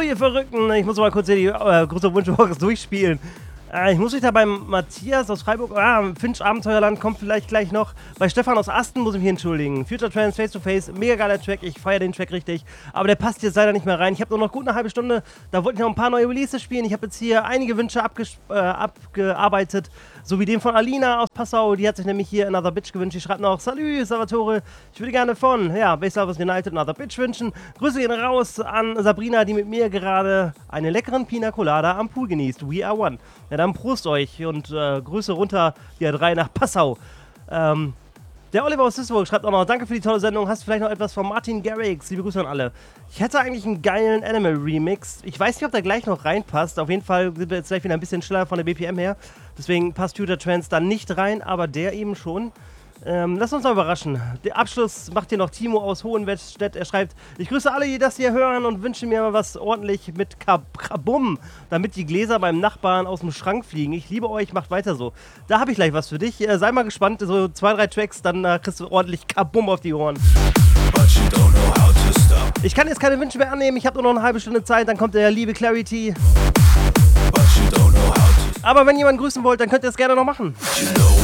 ihr Verrückten, ich muss mal kurz hier die große Wunschbox durchspielen. Ich muss mich da beim Matthias aus Freiburg, Finch Abenteuerland kommt vielleicht gleich noch. Bei Stefan aus Asten muss ich mich entschuldigen. Future Trance, Face to Face, mega geiler Track, ich feiere den Track richtig. Aber der passt jetzt leider nicht mehr rein. Ich habe nur noch gut eine halbe Stunde, da wollte ich noch ein paar neue Releases spielen. Ich habe jetzt hier einige Wünsche abgearbeitet, so wie den von Alina aus Passau. Die hat sich nämlich hier Another Bitch gewünscht. Die schreibt noch, Salü, Salvatore, ich würde gerne von, Base Lovers United Another Bitch wünschen. Grüße gehen raus an Sabrina, die mit mir gerade einen leckeren Pina Colada am Pool genießt. We are one. Ja, dann Prost euch und Grüße runter, ihr drei nach Passau. Der Oliver aus Duisburg schreibt auch noch, danke für die tolle Sendung, hast du vielleicht noch etwas von Martin Garrix? Liebe Grüße an alle. Ich hätte eigentlich einen geilen Animal-Remix. Ich weiß nicht, ob der gleich noch reinpasst. Auf jeden Fall sind wir jetzt gleich wieder ein bisschen schneller von der BPM her. Deswegen passt Future Trance da nicht rein, aber der eben schon. Lass uns mal überraschen. Der Abschluss macht hier noch Timo aus Hohenstedt. Er schreibt, ich grüße alle, die das hier hören und wünsche mir mal was ordentlich mit Kabum, damit die Gläser beim Nachbarn aus dem Schrank fliegen. Ich liebe euch, macht weiter so. Da habe ich gleich was für dich. Sei mal gespannt, so 2, 3 Tracks, dann kriegst du ordentlich Kabum auf die Ohren. Ich kann jetzt keine Wünsche mehr annehmen. Ich habe nur noch eine halbe Stunde Zeit, dann kommt der liebe Clarity. Aber wenn jemand grüßen wollt, dann könnt ihr es gerne noch machen.